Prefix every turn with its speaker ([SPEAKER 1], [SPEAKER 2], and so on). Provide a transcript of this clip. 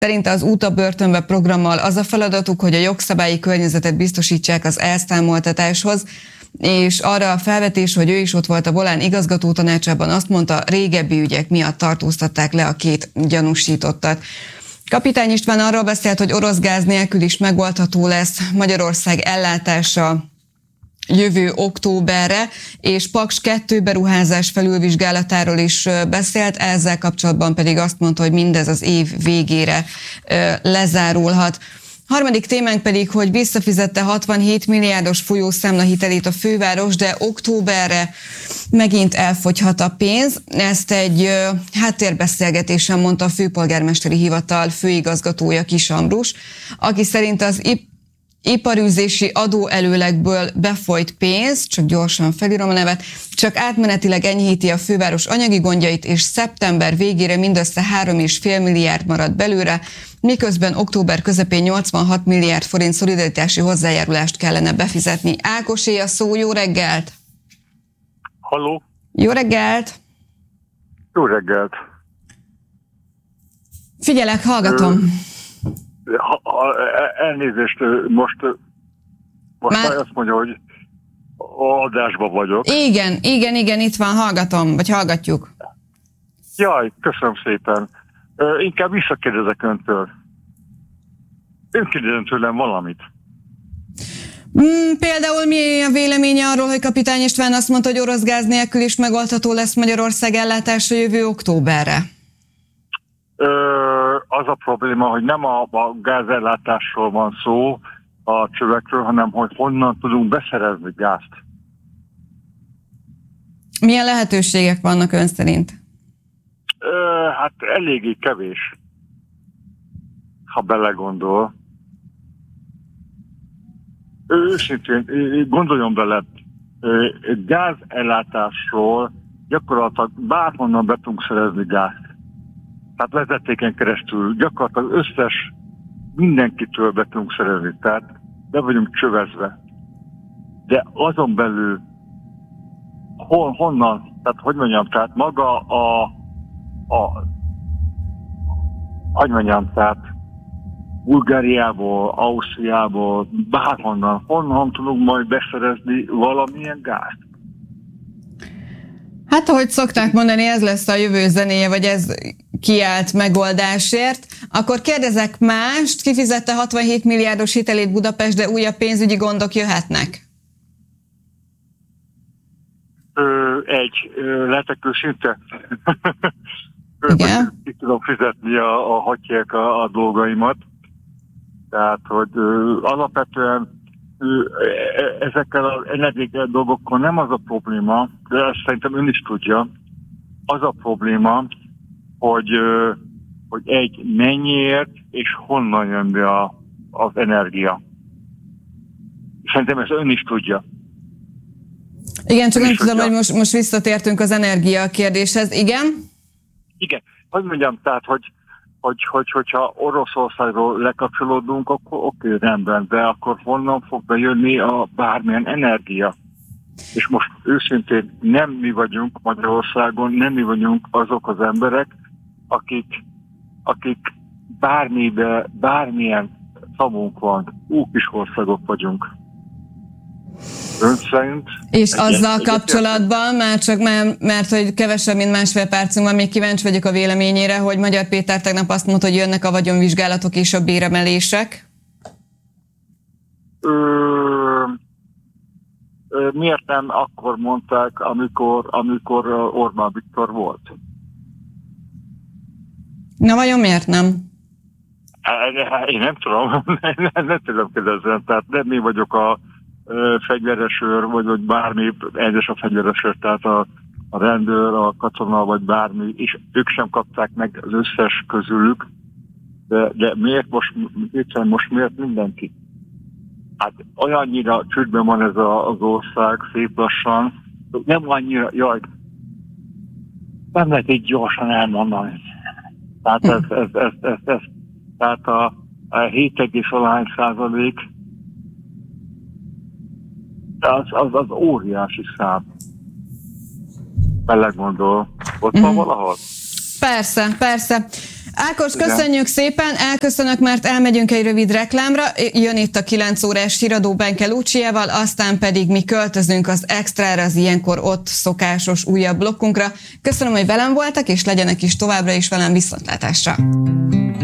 [SPEAKER 1] Szerinte az Út a börtönbe programmal az a feladatuk, hogy a jogszabályi környezetet biztosítsák az elszámoltatáshoz, és arra a felvetés, hogy ő is ott volt a Volán igazgatótanácsában, azt mondta, régebbi ügyek miatt tartóztatták le a két gyanúsítottat. Kapitány István arról beszélt, hogy orosz gáz nélkül is megoldható lesz Magyarország ellátása jövő októberre, és Paks 2 beruházás felülvizsgálatáról is beszélt, ezzel kapcsolatban pedig azt mondta, hogy mindez az év végére lezárulhat. Harmadik témánk pedig, hogy visszafizette 67 milliárdos folyószámla hitelét a főváros, de októberre megint elfogyhat a pénz. Ezt egy háttérbeszélgetésen mondta a főpolgármesteri hivatal főigazgatója Kis Ambrus, aki szerint az iparűzési adóelőlegből befolyt pénz, csak gyorsan felírom a nevet, csak átmenetileg enyhíti a főváros anyagi gondjait, és szeptember végére mindössze 3,5 milliárd marad belőle, miközben október közepén 86 milliárd forint szolidaritási hozzájárulást kellene befizetni. Ákosé a szó, jó reggelt!
[SPEAKER 2] Halló!
[SPEAKER 1] Jó reggelt!
[SPEAKER 2] Jó reggelt!
[SPEAKER 1] Figyelek, hallgatom.
[SPEAKER 2] Elnézést, most már azt mondja, hogy adásban vagyok.
[SPEAKER 1] Igen, itt van, hallgatom, vagy hallgatjuk.
[SPEAKER 2] Jaj, köszönöm szépen. Inkább visszakérdezek öntől. Ön kérdezem tőlem valamit.
[SPEAKER 1] Például mi a véleménye arról, hogy Kapitány István azt mondta, hogy orosz gáz nélkül is megoldható lesz Magyarország ellátása jövő októberre?
[SPEAKER 2] Az a probléma, hogy nem a gázellátásról van szó, a csövekről, hanem hogy honnan tudunk beszerezni gázt.
[SPEAKER 1] Milyen lehetőségek vannak ön szerint?
[SPEAKER 2] Hát eléggé kevés, ha belegondol. Őszintén, gondoljon bele, gázellátásról gyakorlatilag bárhonnan be tudunk szerezni gázt. Tehát vezetéken keresztül gyakorlatilag összes mindenkitől be tudunk szerezni. Tehát be vagyunk csövezve. De azon belül honnan, tehát hogy mondjam, tehát maga hogy mondjam, tehát Bulgáriából, Ausztriából, honnan tudunk majd beszerezni valamilyen gázt?
[SPEAKER 1] Hát, ahogy szokták mondani, ez lesz a jövő zenéje, vagy ez kiállt megoldásért. Akkor kérdezek mást, kifizette 67 milliárdos hitelét Budapest, de újabb pénzügyi gondok jöhetnek?
[SPEAKER 2] Lehetek őszinte?
[SPEAKER 1] Igen.
[SPEAKER 2] Ki tudom fizetni a dolgaimat. Tehát, hogy alapvetően ezekkel az energetikai dolgokkal nem az a probléma, de ezt szerintem ön is tudja, az a probléma, hogy mennyiért és honnan jön be az energia. Szerintem ezt ön is tudja.
[SPEAKER 1] Igen, csak nem tudom, hogy most visszatértünk az energia kérdéshez. Igen?
[SPEAKER 2] Igen. Hogy mondjam, tehát, hogyha Oroszországról lekapcsolódunk, akkor oké, rendben, de akkor honnan fog bejönni a bármilyen energia? És most őszintén nem mi vagyunk Magyarországon, nem mi vagyunk azok az emberek, akik bármilyen szavunk van, kis országok vagyunk. Ön szerint?
[SPEAKER 1] És azzal kapcsolatban, mert hogy kevesebb, mint másfél percünk van, még kíváncsi vagyok a véleményére, hogy Magyar Péter tegnap azt mondta, hogy jönnek a vagyonvizsgálatok és a béremelések.
[SPEAKER 2] Miért nem akkor mondták, amikor Orbán Viktor volt?
[SPEAKER 1] Na vajon miért nem?
[SPEAKER 2] Én nem tudom, nem tudom kérdezni, tehát nem én vagyok a fegyveres őr, vagy bármi, egyes a fegyveres őr, tehát a rendőr, a katona, vagy bármi, és ők sem kapták meg az összes közülük, de miért most miért mindenki? Hát olyannyira csődben van ez az ország, szép lassan, nem annyira, nem lehet így gyorsan elmondani. Tehát tehát a 7,1% az óriási szám. Belegondol. Ott van valahol?
[SPEAKER 1] Persze. Ákos, köszönjük szépen, elköszönök, mert elmegyünk egy rövid reklámra, jön itt a 9 órás híradó Benke Luciával, aztán pedig mi költözünk az Extrára, az ilyenkor ott szokásos újabb blokkunkra. Köszönöm, hogy velem voltak, és legyenek is továbbra is velem, viszontlátásra!